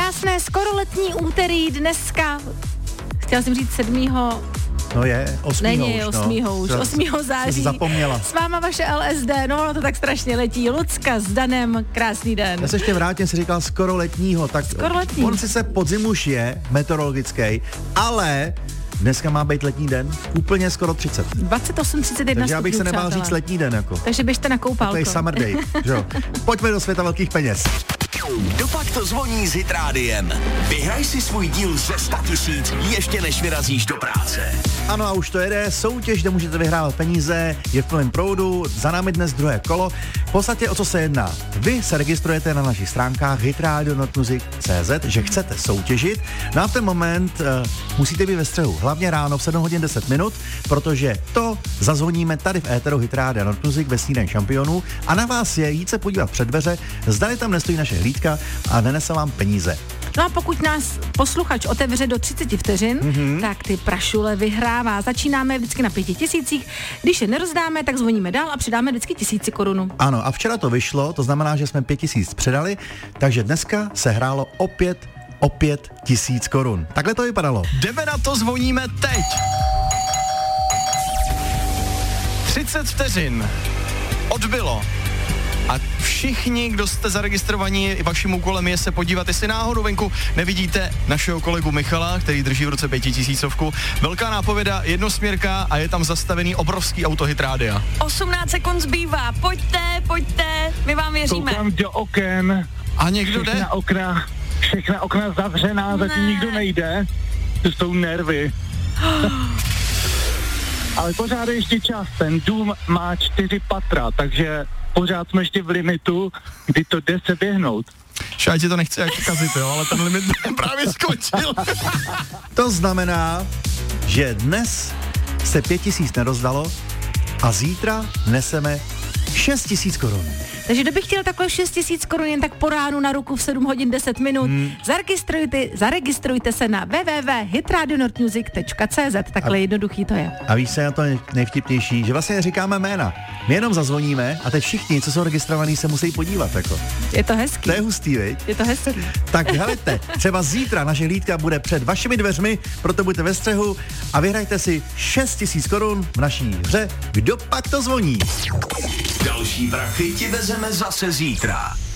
Krásné skoro letní úterý dneska. Chtěla jsem říct 7. No je, 8. Není, už, 8. už, 8. září. Zapomněla. S váma vaše LSD, no ono to tak strašně letí. Lucka s Danem, krásný den. Já se ještě vrátím, si říkal skoro letního, tak skoro letní. On si se podzim už je, meteorologický, ale dneska má být letní den, úplně skoro 30. 28-31 Takže já bych se nebál přátelé. říct letní den, jako. Takže běžte na koupálko. To je summer day, že jo. Pojďme do světa velkých peněz. Dopak to zvoní s Hitrádiem. Vyhraj si svůj díl ze 100 000 ještě než vyrazíš do práce. Ano, a už to jede, soutěž, kde můžete vyhrávat peníze, je v plném proudu, za námi dnes druhé kolo. V podstatě o co se jedná? Vy se registrujete na našich stránkách hitradio.cz, že chcete soutěžit, no a v ten moment musíte být ve střehu, hlavně ráno v 7 hodin 10 minut, protože to zazvoníme tady v éteru Hitradio.music ve snídani šampionů a na vás je jít se podívat před dveře, zdali tam nestojí naše hlídka a nenese vám peníze. No a pokud nás posluchač otevře do 30 vteřin, tak ty prašule vyhrává. Začínáme vždycky na 5 000. Když je nerozdáme, tak zvoníme dál a přidáme vždycky 1000 korun. Ano, a včera to vyšlo, to znamená, že jsme 5 000 předali, takže dneska se hrálo opět 000 korun. Takhle to vypadalo. Jdeme na to, zvoníme teď. 30 vteřin. Odbylo. A všichni, kdo jste zaregistrovaní, vaším úkolem je se podívat, jestli náhodou venku nevidíte našeho kolegu Michala, který drží v ruce 5000. Velká nápověda, jednosměrka a je tam zastavený obrovský auto Hitrádia. 18 sekund zbývá, pojďte, my vám věříme. Koukám do oken. A někdo jde? Všechna okna zavřená, zatím nikdo nejde. To jsou nervy. Ale pořád je ještě čas, ten dům má 4 patra, takže pořád jsme ještě v limitu, kdy to jde se běhnout. Já ti to nechci jak kazit, jo, ale ten limit právě skončil. To znamená, že dnes se 5000 nerozdalo a zítra neseme 6000 korun. Takže kdo by chtěl takhle 6000 korun jen tak po ránu na ruku v 7 hodin 10 minut, zaregistrujte se na www.hitradio.music.cz, takhle jednoduchý to je. A víš, co je na to nejvtipnější, že vlastně říkáme jména. My jenom zazvoníme a teď všichni, co jsou registrovaní, se musí podívat, jako. Je to hezký. To je hustý, viď? Je to hezký. Tak helejte, třeba zítra naše hlídka bude před vašimi dveřmi, proto buďte ve střehu a vyhrajte si 6000 korun v naší hře Kdo pak to zvoní. Další prachy ti vezeme zase zítra.